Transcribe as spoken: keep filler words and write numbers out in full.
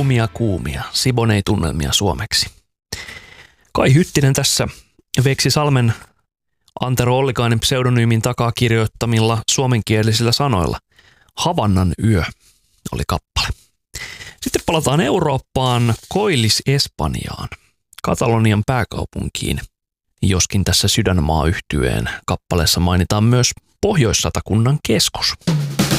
Kuumia kuumia, Siboney-tunnelmia suomeksi. Kai Hyttinen tässä Veksi Salmen Antero Ollikainen pseudonyymin takaa kirjoittamilla suomenkielisillä sanoilla. Havannan yö oli kappale. Sitten palataan Eurooppaan, Koillis-Espanjaan, Katalonian pääkaupunkiin. Joskin tässä Sydänmaa-yhtyeen kappaleessa mainitaan myös Pohjois-Satakunnan keskus.